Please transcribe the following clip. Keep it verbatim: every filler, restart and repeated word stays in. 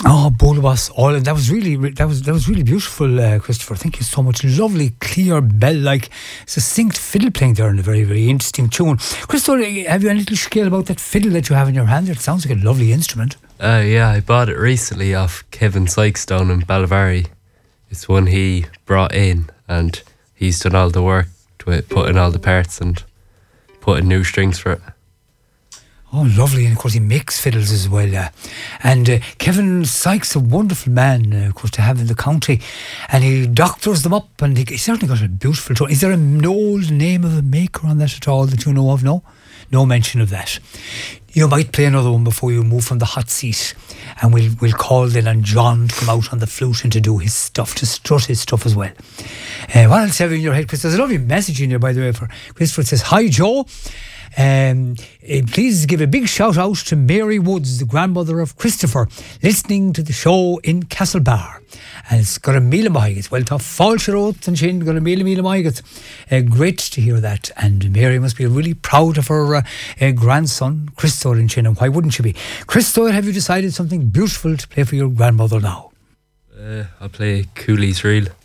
Oh, Bulwas, all that was really that was that was really beautiful, uh, Christopher. Thank you so much. Lovely, clear, bell-like, succinct fiddle playing there, and a very, very interesting tune. Christopher, have you any little skill about that fiddle that you have in your hand? It sounds like a lovely instrument. Uh, yeah, I bought it recently off Kevin Sykes down in Ballyvarry. It's one he brought in, and he's done all the work to it, put in all the parts and putting new strings for it. Oh, lovely. And of course he makes fiddles as well. Uh, and uh, Kevin Sykes, a wonderful man, uh, of course, to have in the county. And he doctors them up, and he, he certainly got a beautiful tone. Is there an old name of a maker on that at all that you know of? No? No mention of that. You might play another one before you move from the hot seat, and we'll we'll call then on John to come out on the flute and to do his stuff, to strut his stuff as well. Uh, what else have you in your head, Chris? There's a lovely message in there, by the way, for Christopher. It says, "Hi, Joe. Um, uh, please give a big shout out to Mary Woods, the grandmother of Christopher, listening to the show in Castlebar. And it's got a meal of maigas. Well, to Falsherot and Shin got a meal of meal of maigas. Uh, great to hear that. And Mary must be really proud of her uh, uh, grandson, Christopher in Shin. And why wouldn't she be? Christopher, have you decided something beautiful to play for your grandmother now? Uh, I'll play Cooley's Reel.